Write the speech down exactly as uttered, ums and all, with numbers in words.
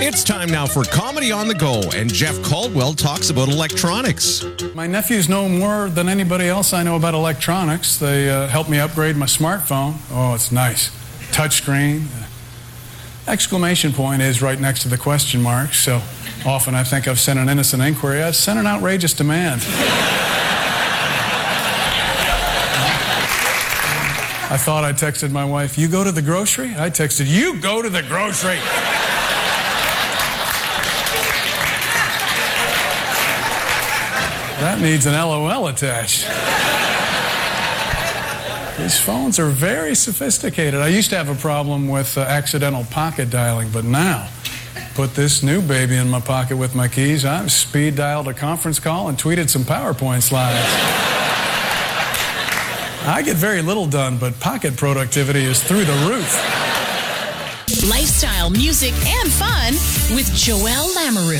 It's time now for Comedy on the Go, and Jeff Caldwell talks about electronics. My nephews know more than anybody else I know about electronics. They uh, helped me upgrade my smartphone. Oh, it's nice. Touchscreen. Exclamation point is right next to the question mark, so often I think I've sent an innocent inquiry. I've sent an outrageous demand. I thought I texted my wife, "You go to the grocery?" I texted, "You go to the grocery." That needs an L O L attached. These phones are very sophisticated. I used to have a problem with uh, accidental pocket dialing, but now, put this new baby in my pocket with my keys. I've speed dialed a conference call and tweeted some PowerPoint slides. I get very little done, but pocket productivity is through the roof. Lifestyle, music, and fun with Joel Lamoureux.